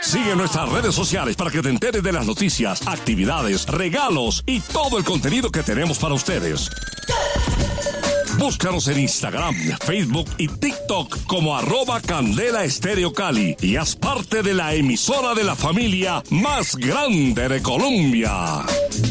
Sigue nuestras redes sociales para que te enteres de las noticias, actividades, regalos y todo el contenido que tenemos para ustedes. Búscanos en Instagram, Facebook y TikTok como @Candela Estéreo Cali y haz parte de la emisora de la familia más grande de Colombia.